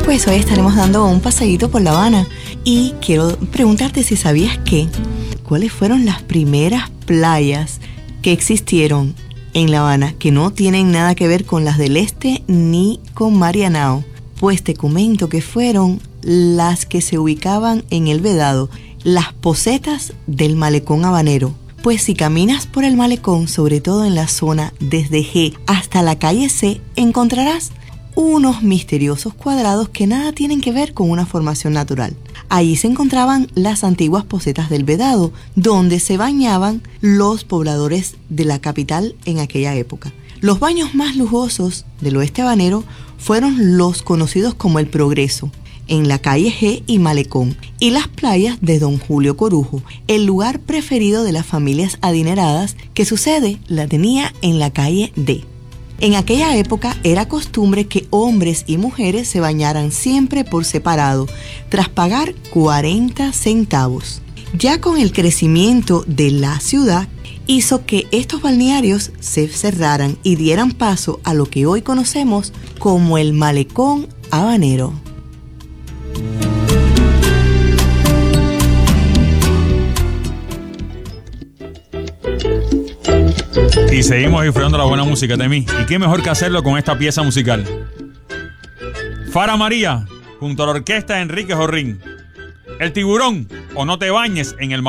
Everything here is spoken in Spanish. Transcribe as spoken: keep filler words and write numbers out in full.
Pues hoy estaremos dando un paseíto por La Habana y quiero preguntarte si sabías que cuáles fueron las primeras playas que existieron en La Habana, que no tienen nada que ver con las del este ni con Marianao. Pues te comento que fueron las que se ubicaban en el Vedado, las posetas del malecón habanero. Pues si caminas por el malecón, sobre todo en la zona desde G hasta la calle C, encontrarás unos misteriosos cuadrados que nada tienen que ver con una formación natural. Allí se encontraban las antiguas posetas del Vedado, donde se bañaban los pobladores de la capital en aquella época. Los baños más lujosos del oeste habanero fueron los conocidos como el Progreso, en la calle G y Malecón, y las playas de Don Julio Corujo, el lugar preferido de las familias adineradas, que su sede la tenía en la calle D. En aquella época era costumbre que hombres y mujeres se bañaran siempre por separado, tras pagar cuarenta centavos. Ya con el crecimiento de la ciudad, hizo que estos balnearios se cerraran y dieran paso a lo que hoy conocemos como el malecón habanero. Y seguimos disfrutando la buena música de mí. ¿Y qué mejor que hacerlo con esta pieza musical? Fara María, junto a la orquesta de Enrique Jorrín. El tiburón, o no te bañes en el mar.